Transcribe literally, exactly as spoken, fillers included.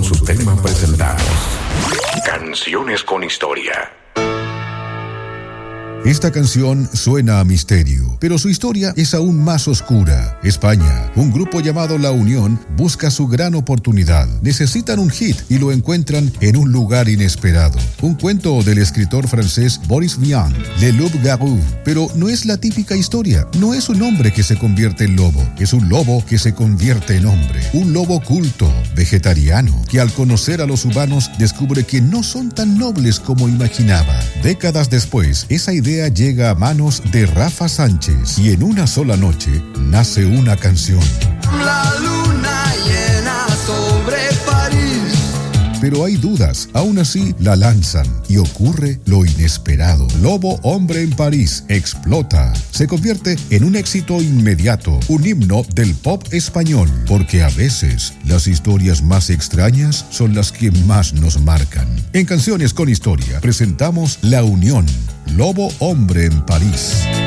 con su tema presentamos Canciones con Historia. Esta canción suena a misterio, pero su historia es aún más oscura. España, un grupo llamado La Unión, busca su gran oportunidad. Necesitan un hit y lo encuentran en un lugar inesperado. Un cuento del escritor francés Boris Vian, Le Loup-Garou. Pero no es la típica historia. No es un hombre que se convierte en lobo. Es un lobo que se convierte en hombre. Un lobo culto, vegetariano, que al conocer a los humanos descubre que no son tan nobles como imaginaba. Décadas después, esa idea llega a manos de Rafa Sánchez y en una sola noche nace una canción. La luna llena sobre París. Pero hay dudas, aún así la lanzan y ocurre lo inesperado. Lobo Hombre en París explota, se convierte en un éxito inmediato, un himno del pop español, porque a veces las historias más extrañas son las que más nos marcan. En Canciones con Historia presentamos La Unión, Lobo Hombre en París.